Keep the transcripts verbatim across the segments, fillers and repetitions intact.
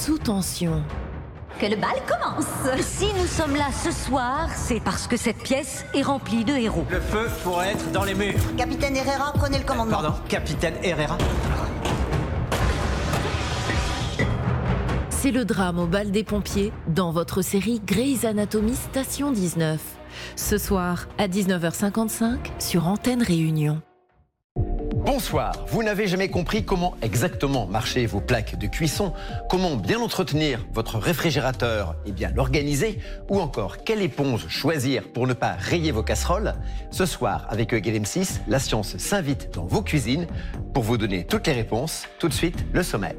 sous tension. Que le bal commence. Si nous sommes là ce soir, c'est parce que cette pièce est remplie de héros. Le feu pourrait être dans les murs. Capitaine Herrera, prenez le commandement. Pardon, Capitaine Herrera. C'est le drame au bal des pompiers dans votre série Grey's Anatomy Station dix-neuf. Ce soir à dix-neuf heures cinquante-cinq sur Antenne Réunion. Bonsoir, vous n'avez jamais compris comment exactement marchaient vos plaques de cuisson, comment bien entretenir votre réfrigérateur et bien l'organiser, ou encore quelle éponge choisir pour ne pas rayer vos casseroles. Ce soir, avec E égale M six, la science s'invite dans vos cuisines pour vous donner toutes les réponses. Tout de suite, le sommaire.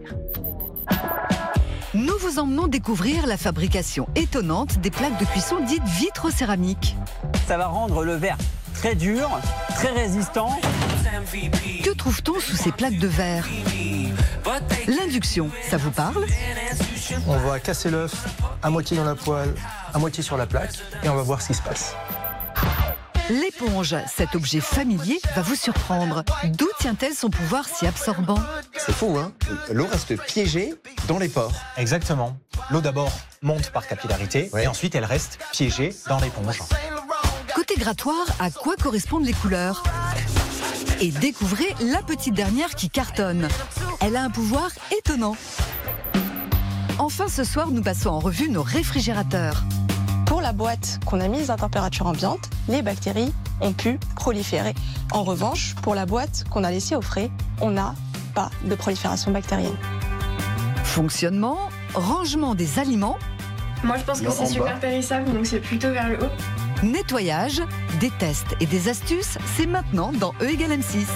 Nous vous emmenons découvrir la fabrication étonnante des plaques de cuisson dites vitrocéramiques. Ça va rendre le verre très dur, très résistant. Que trouve-t-on sous ces plaques de verre? L'induction, ça vous parle? On va casser l'œuf à moitié dans la poêle, à moitié sur la plaque, et on va voir ce qui se passe. L'éponge, cet objet familier, va vous surprendre. D'où tient-elle son pouvoir si absorbant? C'est fou, hein? L'eau reste piégée dans les pores. Exactement. L'eau d'abord monte par capillarité, ouais. Et ensuite elle reste piégée dans l'éponge. Côté grattoir, à quoi correspondent les couleurs? Et découvrez la petite dernière qui cartonne. Elle a un pouvoir étonnant. Enfin, ce soir, nous passons en revue nos réfrigérateurs. Pour la boîte qu'on a mise à température ambiante, les bactéries ont pu proliférer. En revanche, pour la boîte qu'on a laissée au frais, on n'a pas de prolifération bactérienne. Fonctionnement, rangement des aliments. Moi, je pense que c'est super périssable, donc c'est plutôt vers le haut. Nettoyage, des tests et des astuces, c'est maintenant dans E égale M six.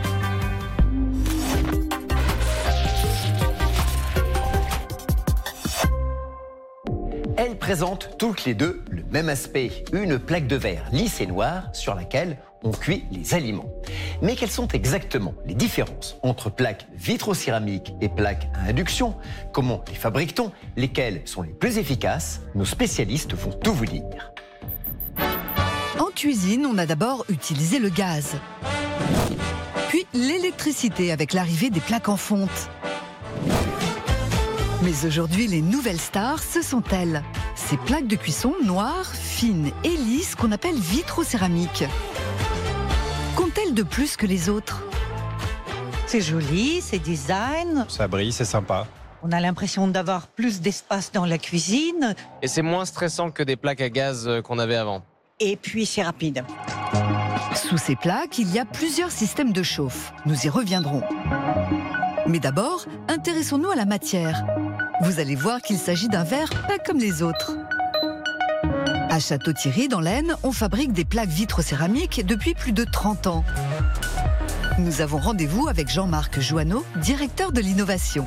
Elles présentent toutes les deux le même aspect, une plaque de verre lisse et noire sur laquelle on cuit les aliments. Mais quelles sont exactement les différences entre plaques vitrocéramiques et plaques à induction? Comment les fabrique-t-on? Lesquelles sont les plus efficaces? Nos spécialistes vont tout vous dire. En cuisine, on a d'abord utilisé le gaz, puis l'électricité avec l'arrivée des plaques en fonte. Mais aujourd'hui, les nouvelles stars, ce sont elles. Ces plaques de cuisson noires, fines et lisses qu'on appelle vitrocéramiques. Qu'ont-elles de plus que les autres? C'est joli, c'est design. Ça brille, c'est sympa. On a l'impression d'avoir plus d'espace dans la cuisine. Et c'est moins stressant que des plaques à gaz qu'on avait avant. Et puis c'est rapide. Sous ces plaques, il y a plusieurs systèmes de chauffe. Nous y reviendrons. Mais d'abord, intéressons-nous à la matière. Vous allez voir qu'il s'agit d'un verre pas comme les autres. À Château-Thierry, dans l'Aisne, on fabrique des plaques vitrocéramiques depuis plus de trente ans. Nous avons rendez-vous avec Jean-Marc Joanneau, directeur de l'innovation.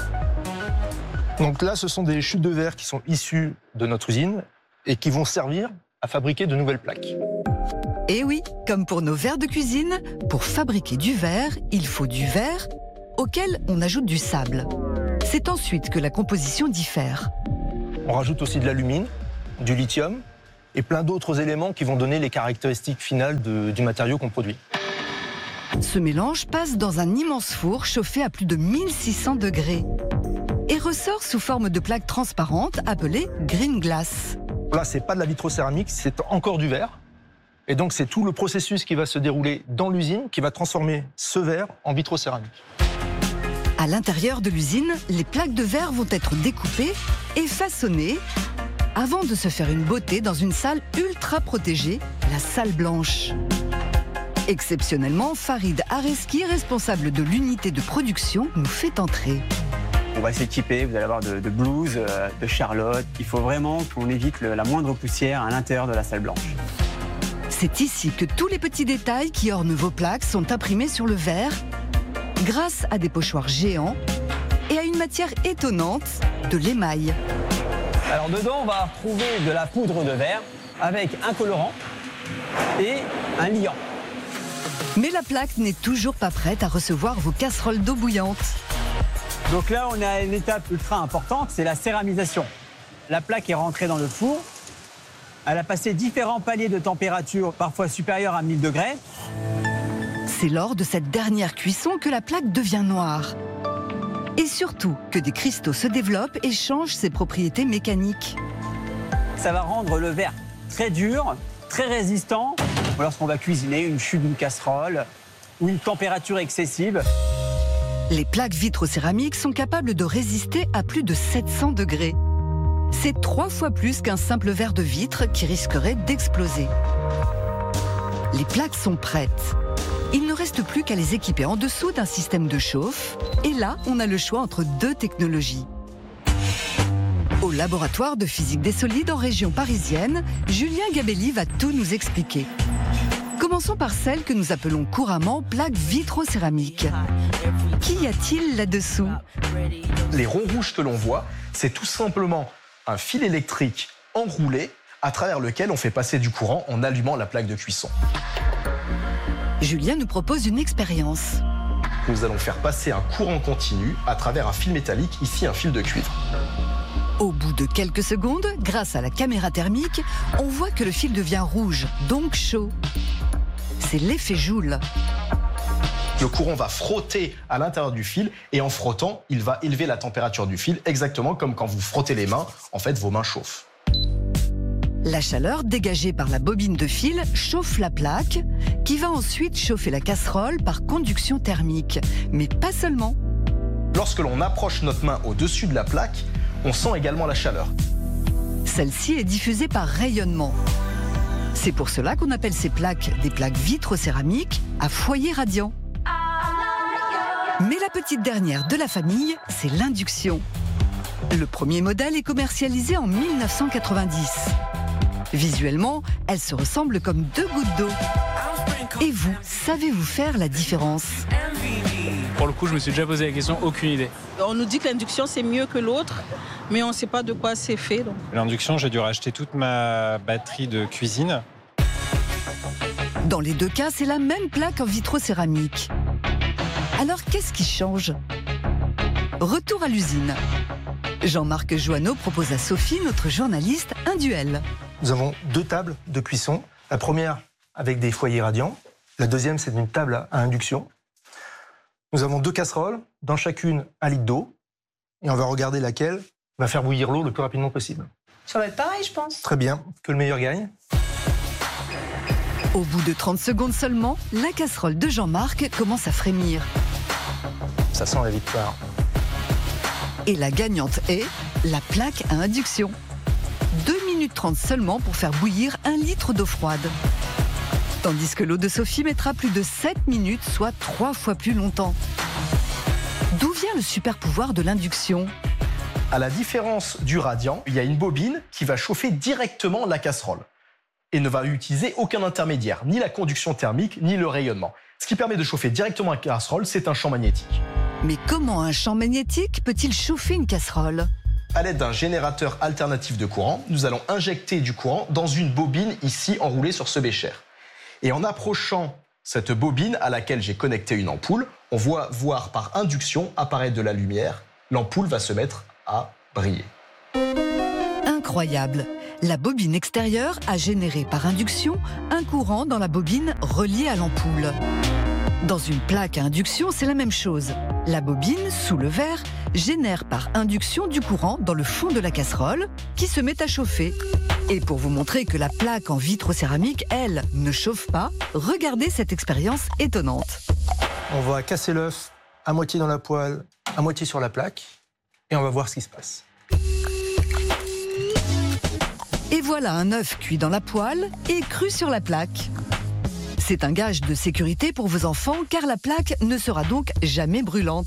Donc là, ce sont des chutes de verre qui sont issues de notre usine et qui vont servir à fabriquer de nouvelles plaques. Et oui, comme pour nos verres de cuisine, pour fabriquer du verre, il faut du verre auquel on ajoute du sable. C'est ensuite que la composition diffère. On rajoute aussi de l'alumine, du lithium et plein d'autres éléments qui vont donner les caractéristiques finales de, du matériau qu'on produit. Ce mélange passe dans un immense four chauffé à plus de mille six cents degrés et ressort sous forme de plaques transparentes appelées green glass. Là, c'est pas de la vitrocéramique, c'est encore du verre. Et donc, c'est tout le processus qui va se dérouler dans l'usine qui va transformer ce verre en vitrocéramique. À l'intérieur de l'usine, les plaques de verre vont être découpées et façonnées avant de se faire une beauté dans une salle ultra protégée, la salle blanche. Exceptionnellement, Farid Areski, responsable de l'unité de production, nous fait entrer. On va s'équiper, vous allez avoir de, de blouses, de Charlotte. Il faut vraiment qu'on évite le, la moindre poussière à l'intérieur de la salle blanche. C'est ici que tous les petits détails qui ornent vos plaques sont imprimés sur le verre grâce à des pochoirs géants et à une matière étonnante, de l'émail. Alors dedans, on va retrouver de la poudre de verre avec un colorant et un liant. Mais la plaque n'est toujours pas prête à recevoir vos casseroles d'eau bouillante. Donc là, on est à une étape ultra importante, c'est la céramisation. La plaque est rentrée dans le four. Elle a passé différents paliers de température, parfois supérieurs à mille degrés. C'est lors de cette dernière cuisson que la plaque devient noire. Et surtout, que des cristaux se développent et changent ses propriétés mécaniques. Ça va rendre le verre très dur, très résistant, lorsqu'on va cuisiner une chute d'une casserole ou une température excessive. Les plaques vitrocéramiques sont capables de résister à plus de sept cents degrés. C'est trois fois plus qu'un simple verre de vitre qui risquerait d'exploser. Les plaques sont prêtes. Il ne reste plus qu'à les équiper en dessous d'un système de chauffe. Et là, on a le choix entre deux technologies. Au laboratoire de physique des solides en région parisienne, Julien Gabelli va tout nous expliquer. Commençons par celle que nous appelons couramment plaque vitrocéramique. Qu'y a-t-il là-dessous? Les ronds rouges que l'on voit, c'est tout simplement un fil électrique enroulé à travers lequel on fait passer du courant en allumant la plaque de cuisson. Julien nous propose une expérience. Nous allons faire passer un courant continu à travers un fil métallique, ici un fil de cuivre. Au bout de quelques secondes, grâce à la caméra thermique, on voit que le fil devient rouge, donc chaud. C'est l'effet Joule. Le courant va frotter à l'intérieur du fil et en frottant, il va élever la température du fil, exactement comme quand vous frottez les mains, en fait vos mains chauffent. La chaleur dégagée par la bobine de fil chauffe la plaque, qui va ensuite chauffer la casserole par conduction thermique. Mais pas seulement. Lorsque l'on approche notre main au-dessus de la plaque, on sent également la chaleur. Celle-ci est diffusée par rayonnement. C'est pour cela qu'on appelle ces plaques des plaques vitrocéramiques à foyer radiant. Mais la petite dernière de la famille, c'est l'induction. Le premier modèle est commercialisé en mille neuf cent quatre-vingt-dix. Visuellement, elles se ressemblent comme deux gouttes d'eau. Et vous, savez-vous faire la différence? Pour le coup, je me suis déjà posé la question, aucune idée. On nous dit que l'induction c'est mieux que l'autre, mais on ne sait pas de quoi c'est fait. Donc. L'induction, j'ai dû racheter toute ma batterie de cuisine. Dans les deux cas, c'est la même plaque en vitrocéramique. Alors, qu'est-ce qui change? Retour à l'usine. Jean-Marc Joanneau propose à Sophie, notre journaliste, un duel. Nous avons deux tables de cuisson. La première avec des foyers radiants. La deuxième, c'est une table à induction. Nous avons deux casseroles, dans chacune un litre d'eau. Et on va regarder laquelle va faire bouillir l'eau le plus rapidement possible. Ça va être pareil, je pense. Très bien, que le meilleur gagne. Au bout de trente secondes seulement, la casserole de Jean-Marc commence à frémir. Ça sent la victoire. Et la gagnante est la plaque à induction. deux minutes trente seulement pour faire bouillir un litre d'eau froide. Tandis que l'eau de Sophie mettra plus de sept minutes, soit trois fois plus longtemps. D'où vient le super pouvoir de l'induction? À la différence du radiant, il y a une bobine qui va chauffer directement la casserole et ne va utiliser aucun intermédiaire, ni la conduction thermique, ni le rayonnement. Ce qui permet de chauffer directement la casserole, c'est un champ magnétique. Mais comment un champ magnétique peut-il chauffer une casserole? À l'aide d'un générateur alternatif de courant, nous allons injecter du courant dans une bobine ici enroulée sur ce bécher. Et en approchant cette bobine à laquelle j'ai connecté une ampoule, on voit voir par induction apparaître de la lumière. L'ampoule va se mettre à briller. Incroyable! La bobine extérieure a généré par induction un courant dans la bobine reliée à l'ampoule. Dans une plaque à induction, c'est la même chose. La bobine, sous le verre, génère par induction du courant dans le fond de la casserole qui se met à chauffer. Et pour vous montrer que la plaque en vitrocéramique, elle, ne chauffe pas, regardez cette expérience étonnante. On va casser l'œuf à moitié dans la poêle, à moitié sur la plaque, et on va voir ce qui se passe. Et voilà un œuf cuit dans la poêle et cru sur la plaque. C'est un gage de sécurité pour vos enfants car la plaque ne sera donc jamais brûlante.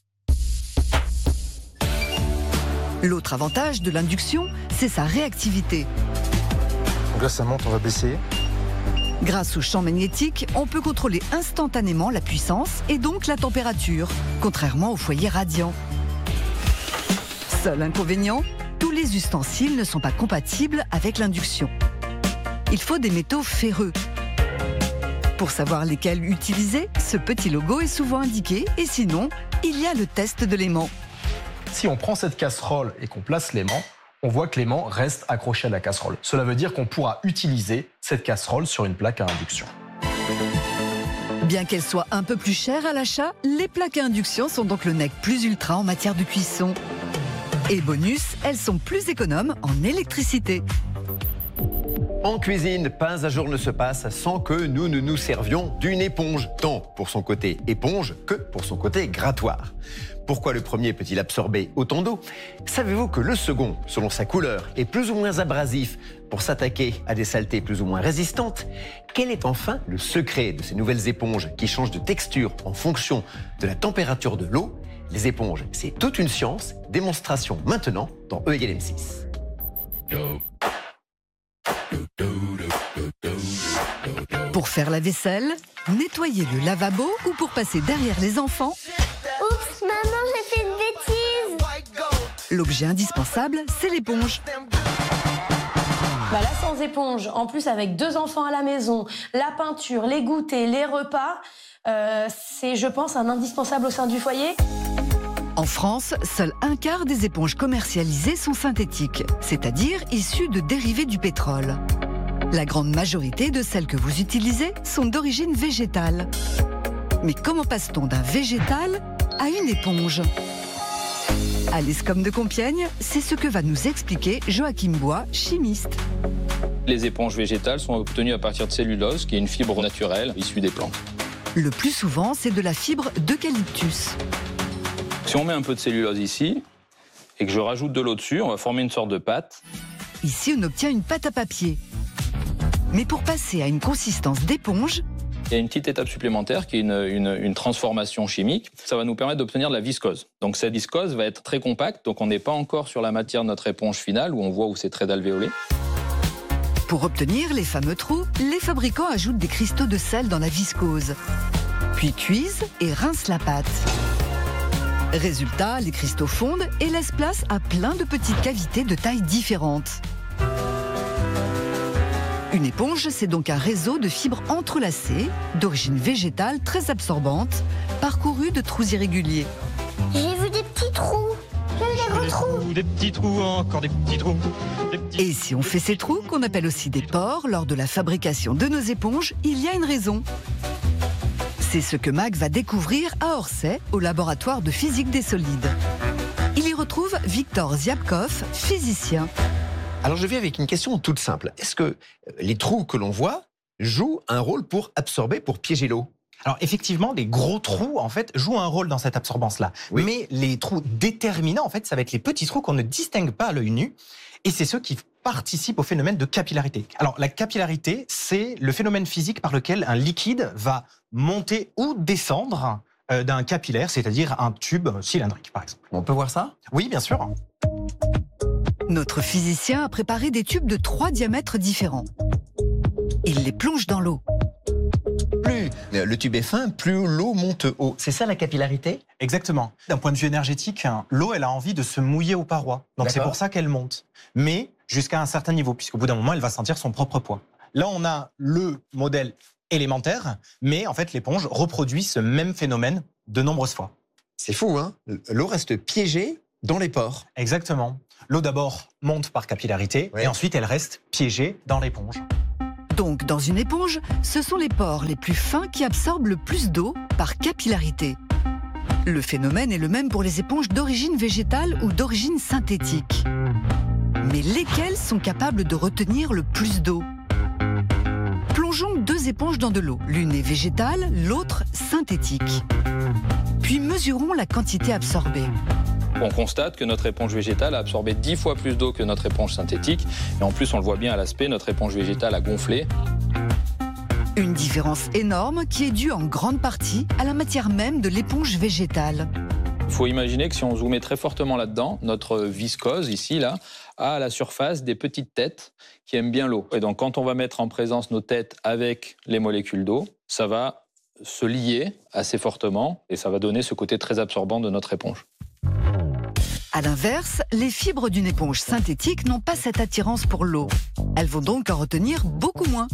L'autre avantage de l'induction, c'est sa réactivité. Donc là, ça monte, on va baisser. Grâce au champ magnétique, on peut contrôler instantanément la puissance et donc la température, contrairement au foyer radiant. Seul inconvénient, tous les ustensiles ne sont pas compatibles avec l'induction. Il faut des métaux ferreux. Pour savoir lesquels utiliser, ce petit logo est souvent indiqué et sinon, il y a le test de l'aimant. Si on prend cette casserole et qu'on place l'aimant, on voit que l'aimant reste accroché à la casserole. Cela veut dire qu'on pourra utiliser cette casserole sur une plaque à induction. Bien qu'elles soient un peu plus chères à l'achat, les plaques à induction sont donc le nec plus ultra en matière de cuisson. Et bonus, elles sont plus économes en électricité. En cuisine, pas un jour ne se passe sans que nous ne nous servions d'une éponge, tant pour son côté éponge que pour son côté grattoir. Pourquoi le premier peut-il absorber autant d'eau? Savez-vous que le second, selon sa couleur, est plus ou moins abrasif pour s'attaquer à des saletés plus ou moins résistantes? Quel est enfin le secret de ces nouvelles éponges qui changent de texture en fonction de la température de l'eau? Les éponges, c'est toute une science. Démonstration maintenant dans E égale M six. Pour faire la vaisselle, nettoyer le lavabo ou pour passer derrière les enfants, oups, maman, j'ai fait une bêtise. L'objet indispensable, c'est l'éponge. Bah là, sans éponge, en plus avec deux enfants à la maison, la peinture, les goûters, les repas, euh, c'est, je pense, un indispensable au sein du foyer. En France, seul un quart des éponges commercialisées sont synthétiques, c'est-à-dire issues de dérivés du pétrole. La grande majorité de celles que vous utilisez sont d'origine végétale. Mais comment passe-t-on d'un végétal à une éponge? À l'ESCOM de Compiègne, c'est ce que va nous expliquer Joachim Bois, chimiste. Les éponges végétales sont obtenues à partir de cellulose, qui est une fibre naturelle issue des plantes. Le plus souvent, c'est de la fibre d'eucalyptus. Si on met un peu de cellulose ici, et que je rajoute de l'eau dessus, on va former une sorte de pâte. Ici, on obtient une pâte à papier. Mais pour passer à une consistance d'éponge, il y a une petite étape supplémentaire qui est une, une, une transformation chimique. Ça va nous permettre d'obtenir de la viscose. Donc cette viscose va être très compacte, donc on n'est pas encore sur la matière de notre éponge finale, où on voit où c'est très alvéolé. Pour obtenir les fameux trous, les fabricants ajoutent des cristaux de sel dans la viscose. Puis cuisent et rincent la pâte. Résultat, les cristaux fondent et laissent place à plein de petites cavités de tailles différentes. Une éponge, c'est donc un réseau de fibres entrelacées, d'origine végétale très absorbante, parcouru de trous irréguliers. J'ai vu des petits trous. J'ai vu des gros trous. Des petits trous, encore des petits trous. Des petits... Et si on fait ces trous, qu'on appelle aussi des pores, lors de la fabrication de nos éponges, il y a une raison. C'est ce que Mac va découvrir à Orsay, au laboratoire de physique des solides. Il y retrouve Victor Ziabkov, physicien. Alors je viens avec une question toute simple. Est-ce que les trous que l'on voit jouent un rôle pour absorber, pour piéger l'eau? Alors effectivement, les gros trous en fait jouent un rôle dans cette absorbance-là. Oui. Mais les trous déterminants, en fait, ça va être les petits trous qu'on ne distingue pas à l'œil nu. Et c'est ceux qui participent au phénomène de capillarité. Alors la capillarité, c'est le phénomène physique par lequel un liquide va monter ou descendre euh, d'un capillaire, c'est-à-dire un tube cylindrique, par exemple. On peut voir ça? Oui, bien sûr. Notre physicien a préparé des tubes de trois diamètres différents. Il les plonge dans l'eau. Plus le tube est fin, plus l'eau monte haut. C'est ça la capillarité? Exactement. D'un point de vue énergétique, l'eau, elle a envie de se mouiller aux parois. Donc c'est pour ça qu'elle monte. Mais jusqu'à un certain niveau, puisqu'au bout d'un moment, elle va sentir son propre poids. Là, on a le modèle élémentaire, mais en fait, l'éponge reproduit ce même phénomène de nombreuses fois. C'est fou, hein? L'eau reste piégée dans les pores. Exactement. L'eau d'abord monte par capillarité, oui. Et ensuite elle reste piégée dans l'éponge. Donc dans une éponge, ce sont les pores les plus fins qui absorbent le plus d'eau par capillarité. Le phénomène est le même pour les éponges d'origine végétale ou d'origine synthétique. Mais lesquelles sont capables de retenir le plus d'eau? Plongeons deux éponges dans de l'eau. L'une est végétale, l'autre synthétique. Puis mesurons la quantité absorbée. On constate que notre éponge végétale a absorbé dix fois plus d'eau que notre éponge synthétique. Et en plus, on le voit bien à l'aspect, notre éponge végétale a gonflé. Une différence énorme qui est due en grande partie à la matière même de l'éponge végétale. Il faut imaginer que si on zoomait très fortement là-dedans, notre viscose, ici, là, a à la surface des petites têtes qui aiment bien l'eau. Et donc, quand on va mettre en présence nos têtes avec les molécules d'eau, ça va se lier assez fortement et ça va donner ce côté très absorbant de notre éponge. À l'inverse, les fibres d'une éponge synthétique n'ont pas cette attirance pour l'eau. Elles vont donc en retenir beaucoup moins.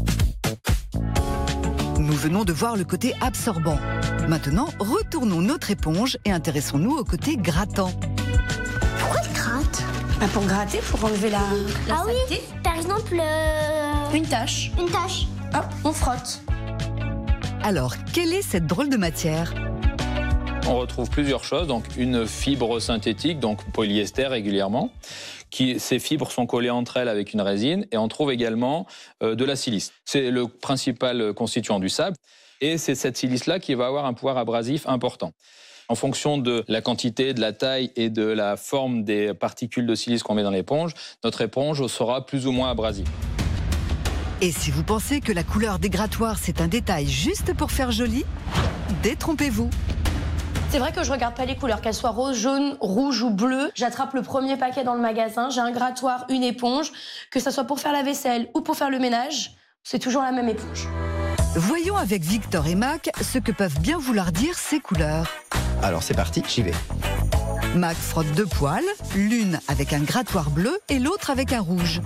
Nous venons de voir le côté absorbant. Maintenant, retournons notre éponge et intéressons-nous au côté grattant. Pourquoi tu grattes? Bah pour gratter, pour enlever la, la Ah saleté. Oui, par exemple... Euh... Une tache. Une tache. Hop, on frotte. Alors, quelle est cette drôle de matière ? On retrouve plusieurs choses, donc une fibre synthétique, donc polyester régulièrement. Qui, ces fibres sont collées entre elles avec une résine et on trouve également euh, de la silice. C'est le principal constituant du sable et c'est cette silice-là qui va avoir un pouvoir abrasif important. En fonction de la quantité, de la taille et de la forme des particules de silice qu'on met dans l'éponge, notre éponge sera plus ou moins abrasive. Et si vous pensez que la couleur des grattoirs c'est un détail juste pour faire joli, détrompez-vous. C'est vrai que je regarde pas les couleurs, qu'elles soient rose, jaune, rouge ou bleu. J'attrape le premier paquet dans le magasin, j'ai un grattoir, une éponge, que ce soit pour faire la vaisselle ou pour faire le ménage, c'est toujours la même éponge. Voyons avec Victor et Mac ce que peuvent bien vouloir dire ces couleurs. Alors c'est parti, j'y vais. Mac frotte deux poêles, l'une avec un grattoir bleu et l'autre avec un rouge.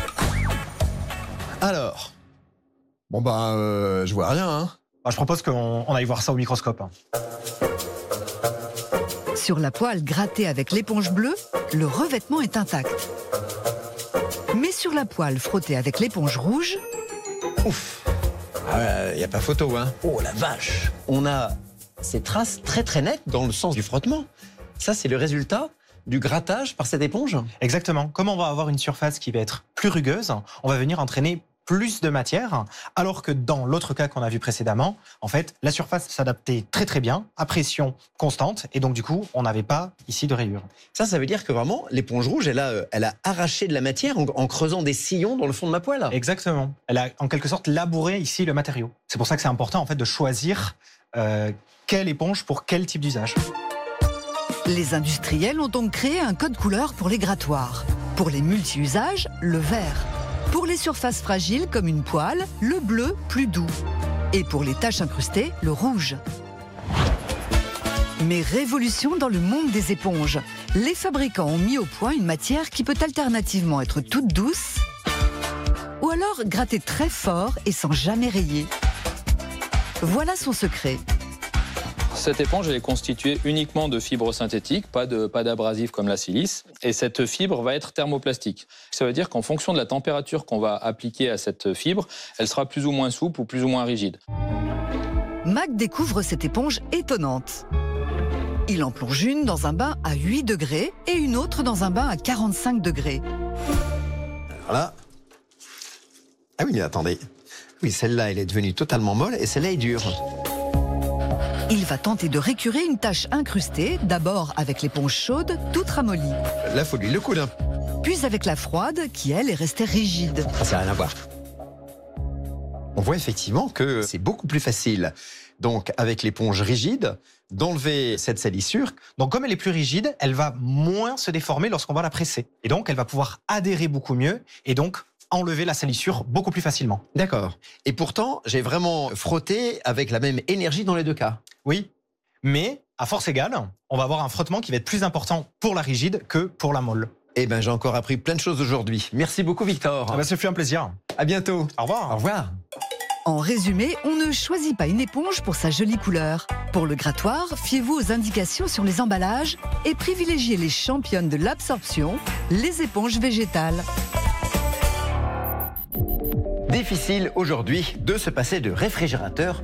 Alors, bon bah, euh, je vois rien. Hein. Bah, je propose qu'on on aille voir ça au microscope. Hein. Sur la poêle grattée avec l'éponge bleue, le revêtement est intact. Mais sur la poêle frottée avec l'éponge rouge... Ouf, il ah, n'y a pas photo, hein. Oh la vache. On a ces traces très très nettes dans le sens du frottement. Ça, c'est le résultat du grattage par cette éponge? Exactement. Comme on va avoir une surface qui va être plus rugueuse, on va venir entraîner plus de matière, alors que dans l'autre cas qu'on a vu précédemment, en fait, la surface s'adaptait très très bien, à pression constante, et donc du coup, on n'avait pas ici de rayures. Ça, ça veut dire que vraiment, l'éponge rouge, elle a, elle a arraché de la matière en, en creusant des sillons dans le fond de ma poêle. Exactement. Elle a en quelque sorte labouré ici le matériau. C'est pour ça que c'est important en fait de choisir euh, quelle éponge pour quel type d'usage. Les industriels ont donc créé un code couleur pour les grattoirs. Pour les multi-usages, le vert. Pour les surfaces fragiles comme une poêle, le bleu plus doux. Et pour les taches incrustées, le rouge. Mais révolution dans le monde des éponges. Les fabricants ont mis au point une matière qui peut alternativement être toute douce ou alors gratter très fort et sans jamais rayer. Voilà son secret. Cette éponge elle est constituée uniquement de fibres synthétiques, pas de, pas d'abrasifs comme la silice. Et cette fibre va être thermoplastique. Ça veut dire qu'en fonction de la température qu'on va appliquer à cette fibre, elle sera plus ou moins souple ou plus ou moins rigide. Mac découvre cette éponge étonnante. Il en plonge une dans un bain à huit degrés et une autre dans un bain à quarante-cinq degrés. Alors là... Ah oui, mais attendez. Oui, celle-là, elle est devenue totalement molle et celle-là est dure. Il va tenter de récurer une tache incrustée, d'abord avec l'éponge chaude, toute ramollie. Là, il faut lui le coude. Puis avec la froide, qui elle est restée rigide. Ça n'a rien à voir. On voit effectivement que c'est beaucoup plus facile, donc avec l'éponge rigide, d'enlever cette salissure. Donc comme elle est plus rigide, elle va moins se déformer lorsqu'on va la presser. Et donc elle va pouvoir adhérer beaucoup mieux et donc enlever la salissure beaucoup plus facilement. D'accord. Et pourtant, j'ai vraiment frotté avec la même énergie dans les deux cas. Oui, mais à force égale, on va avoir un frottement qui va être plus important pour la rigide que pour la molle. Eh ben, j'ai encore appris plein de choses aujourd'hui. Merci beaucoup, Victor. Ah ben, ce fut un plaisir. À bientôt. Au revoir. Au revoir. En résumé, on ne choisit pas une éponge pour sa jolie couleur. Pour le grattoir, fiez-vous aux indications sur les emballages et privilégiez les championnes de l'absorption, les éponges végétales. Difficile aujourd'hui de se passer de réfrigérateur